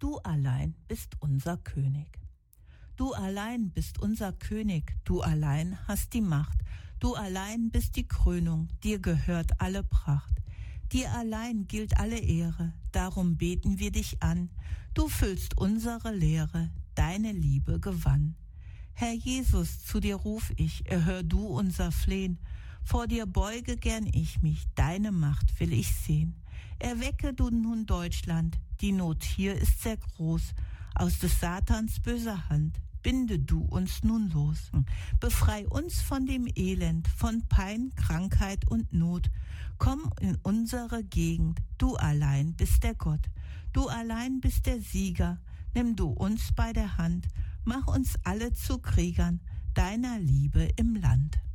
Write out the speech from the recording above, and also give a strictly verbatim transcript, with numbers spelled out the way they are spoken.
Du allein bist unser König. Du allein bist unser König, du allein hast die Macht, du allein bist die Krönung, dir gehört alle Pracht. Dir allein gilt alle Ehre, darum beten wir dich an. Du füllst unsere Leere, deine Liebe gewann. Herr Jesus, zu dir ruf ich, erhör du unser Flehen. Vor dir beuge gern ich mich, deine Macht will ich sehen. Erwecke du nun Deutschland, die Not hier ist sehr groß. Aus des Satans böser Hand, binde du uns nun los. Befrei uns von dem Elend, von Pein, Krankheit und Not. Komm in unsere Gegend, du allein bist der Gott. Du allein bist der Sieger, nimm du uns bei der Hand. Mach uns alle zu Kriegern, deiner Liebe im Land.